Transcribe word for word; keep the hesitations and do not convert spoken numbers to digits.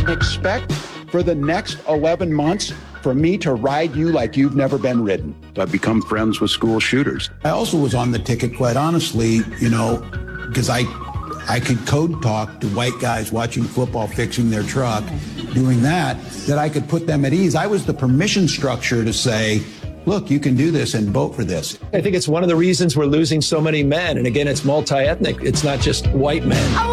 Expect for the next eleven months for me to ride you like you've never been ridden. I've become friends with school shooters. I also was on the ticket, quite honestly, you know, because I I could code talk to white guys watching football, fixing their truck, doing that, that I could put them at ease. I was the permission structure to say, look, you can do this and vote for this. I think it's one of the reasons we're losing so many men. And again, it's multi-ethnic. It's not just white men.